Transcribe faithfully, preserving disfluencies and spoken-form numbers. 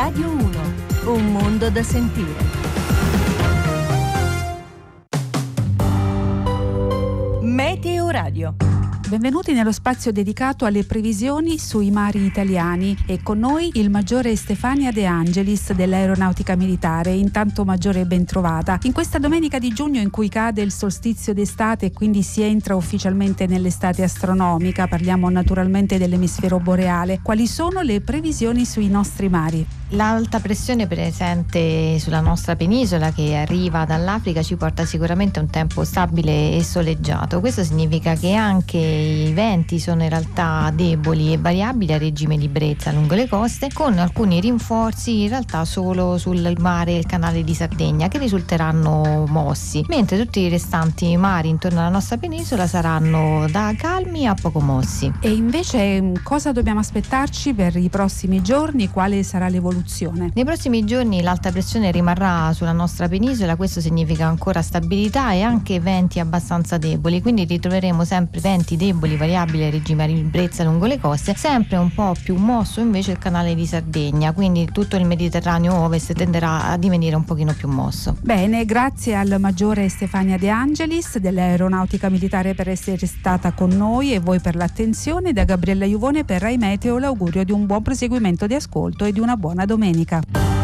Radio uno, un mondo da sentire. Meteo Radio. Benvenuti nello spazio dedicato alle previsioni sui mari italiani e con noi il maggiore Stefania De Angelis dell'Aeronautica Militare. Intanto maggiore, ben trovata. In questa domenica di giugno in cui cade il solstizio d'estate e quindi si entra ufficialmente nell'estate astronomica, parliamo naturalmente dell'emisfero boreale, quali sono le previsioni sui nostri mari? L'alta pressione presente sulla nostra penisola che arriva dall'Africa ci porta sicuramente a un tempo stabile e soleggiato. Questo significa che anche i venti sono in realtà deboli e variabili a regime di brezza lungo le coste, con alcuni rinforzi in realtà solo sul mare e il canale di Sardegna che risulteranno mossi, mentre tutti i restanti mari intorno alla nostra penisola saranno da calmi a poco mossi. E invece cosa dobbiamo aspettarci per i prossimi giorni? Quale sarà l'evoluzione? Nei prossimi giorni l'alta pressione rimarrà sulla nostra penisola, questo significa ancora stabilità e anche venti abbastanza deboli, quindi ritroveremo sempre venti deboli variabili a regime di brezza lungo le coste, sempre un po' più mosso invece il canale di Sardegna, quindi tutto il Mediterraneo ovest tenderà a divenire un pochino più mosso. Bene, grazie al maggiore Stefania De Angelis dell'Aeronautica Militare per essere stata con noi e voi per l'attenzione. Da Gabriella Iuvone per Rai Meteo l'augurio di un buon proseguimento di ascolto e di una buona domenica.